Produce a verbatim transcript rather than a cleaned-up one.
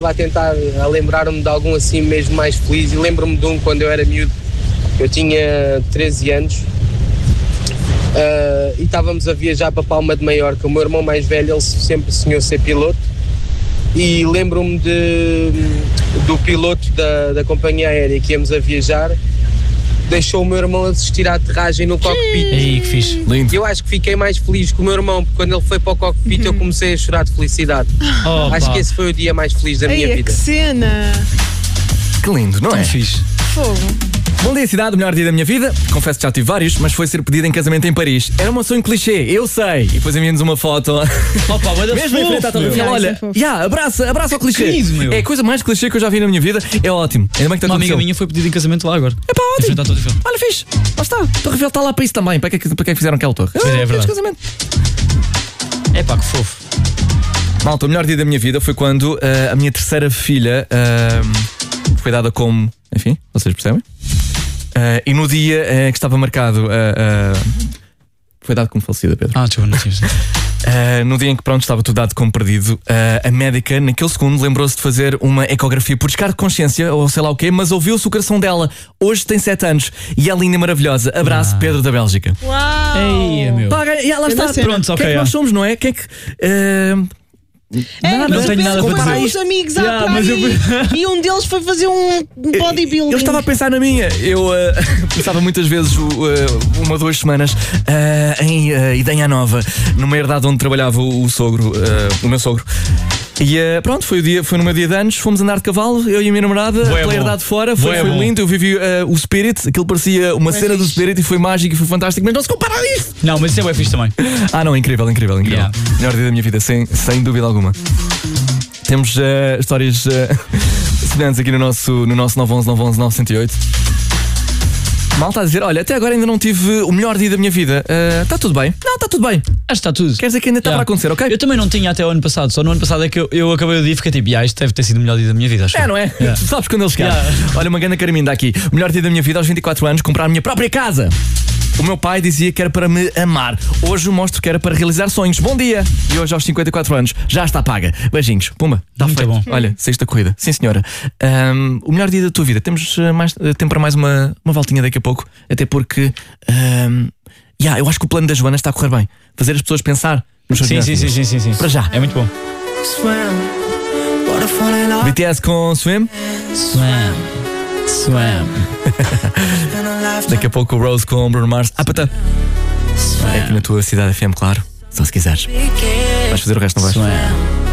a tentar a lembrar-me de algum assim mesmo mais feliz, e lembro-me de um quando eu era miúdo, eu tinha treze anos, uh, e estávamos a viajar para Palma de Maiorca. O meu irmão mais velho, ele sempre sonhou ser piloto, e lembro-me de, do piloto da, da companhia aérea que íamos a viajar, deixou o meu irmão assistir à aterragem no cockpit. Ei, que fixe. Lindo. Eu acho que fiquei mais feliz com o meu irmão, porque quando ele foi para o cockpit eu comecei a chorar de felicidade. Oh, Acho pá. que esse foi o dia mais feliz da minha Ei, vida. que cena! Que lindo, não é? Tão fixe. Fogo. Bom dia, cidade, o melhor dia da minha vida. Confesso que já tive vários, mas foi ser pedido em casamento em Paris. Era uma sonho clichê, eu sei. E depois enviamos uma foto. Opa, vai dar Mesmo em frente à Torre fofo, Eiffel, meu. olha, Isso é fofo. yeah, abraça, abraça ao clichê. Querido, meu. É a coisa mais clichê que eu já vi na minha vida. É ótimo. Ainda bem que está Uma tudo amiga certo. minha foi pedida em casamento lá agora. É pá, Em frente à ótimo. Torre Eiffel. Olha, fixe. Lá está. A Torre Eiffel está lá para isso também. Para que é que, para que, é que fizeram aquela torre? é, é verdade. casamento. É pá, que fofo. Malta, o melhor dia da minha vida foi quando uh, a minha terceira filha uh, foi dada como. Enfim, vocês percebem? Uh, e no dia uh, que estava marcado, uh, uh, foi dado como falecida, Pedro. Ah, desculpa, não tinha visto. Uh, no dia em que pronto estava tudo dado como perdido, uh, a médica, naquele segundo, lembrou-se de fazer uma ecografia por descargo de consciência, ou sei lá o quê, mas ouviu-se o coração dela. Hoje tem sete anos e é linda e maravilhosa. Abraço, Ah. Pedro da Bélgica. Uau! Ei, meu. Pá, e ela está. cena. Pronto, Quem ok. é que ah. nós somos, não é? Quem é que. Uh, É, nada, mas não eu tenho nada penso para que dizer. os amigos à Yeah, mas praia eu- e um deles foi fazer um bodybuilding. Eu estava a pensar na minha. Eu uh, pensava muitas vezes, uh, uma ou duas semanas, uh, em uh, Idenha Nova, numa herdade onde trabalhava o, o sogro, uh, o meu sogro. E uh, pronto, foi, o dia, foi no meu dia de anos, fomos andar de cavalo, eu e a minha namorada, Bué pela bom. herdade fora, foi, Bué foi bom. lindo. Eu vivi uh, o Spirit, aquilo parecia uma cena do fixe. Spirit e foi mágico e foi fantástico, mas não se compara a isso. Não, mas isso é bem fixe também. Ah, não, incrível, incrível, incrível. Yeah. Melhor dia da minha vida, sem, sem dúvida alguma. Temos uh, histórias uh, semelhantes aqui no nosso, no nosso nove um um nove um um nove zero oito. Mal está a dizer, olha, até agora ainda não tive o melhor dia da minha vida. Está tudo bem? Não, está tudo bem. Acho que está tudo. Quer dizer que ainda está Yeah. para acontecer, ok? Eu também não tinha até o ano passado. Só no ano passado é que eu, eu acabei o dia e fiquei tipo, ah, isto deve ter sido o melhor dia da minha vida. Acho. É, não é? Yeah. Tu sabes quando ele chegar. Yeah. Olha, uma grande caraminda aqui. O melhor dia da minha vida, aos vinte e quatro anos, comprar a minha própria casa. O meu pai dizia que era para me amar. Hoje eu mostro que era para realizar sonhos. Bom dia! E hoje, aos cinquenta e quatro anos, já está paga. Beijinhos. Pumba, está Muito feito. bom. Olha, sexta corrida. Sim, senhora. Ahm, o melhor dia da tua vida. Temos uh, mais, uh, tempo para mais uma, uma voltinha daqui a pouco. Até porque. Um, yeah, eu acho que o plano da Joana está a correr bem. Fazer as pessoas pensar nos seus Sim, melhores sim, sim, dias. sim, sim, sim. Para já. É muito bom. B T S com Swim. Swam. Swam. Daqui a pouco o Rose com Bruno Mars. Ah, pata. É aqui na tua cidade F M, claro. Só se quiseres. Vais fazer o resto, não vais? Swam.